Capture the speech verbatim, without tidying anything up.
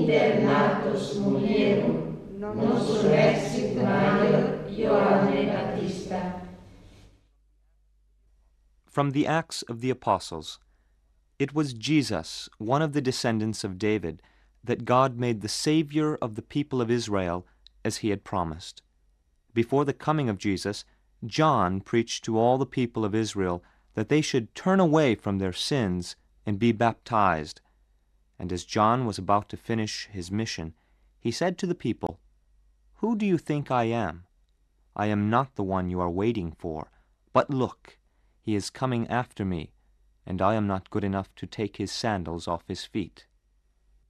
inter natos mulierum, non surrexit maior Ioanne Baptista. From the Acts of the Apostles. It was Jesus, one of the descendants of David, that God made the Savior of the people of Israel, as he had promised. Before the coming of Jesus, John preached to all the people of Israel that they should turn away from their sins and be baptized. And as John was about to finish his mission, he said to the people, "Who do you think I am? I am not the one you are waiting for, but look, he is coming after me, and I am not good enough to take his sandals off his feet."